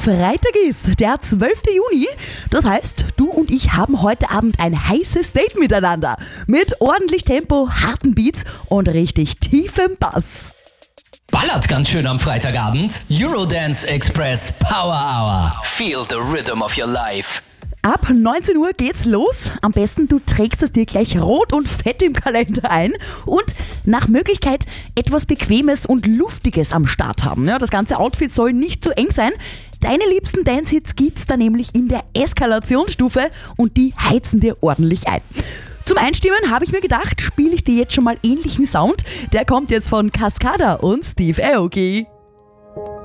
Freitag ist der 12. Juni. Das heißt, du und ich haben heute Abend ein heißes Date miteinander. Mit ordentlich Tempo, harten Beats und richtig tiefem Bass. Ballert ganz schön am Freitagabend. Eurodance Express Power Hour. Feel the rhythm of your life. Ab 19 Uhr geht's los. Am besten du trägst es dir gleich rot und fett im Kalender ein und nach Möglichkeit etwas Bequemes und Luftiges am Start haben. Ja, das ganze Outfit soll nicht zu eng sein. Deine liebsten Dance-Hits gibt's da nämlich in der Eskalationsstufe und die heizen dir ordentlich ein. Zum Einstimmen habe ich mir gedacht, spiele ich dir jetzt schon mal ähnlichen Sound. Der kommt jetzt von Cascada und Steve Aoki.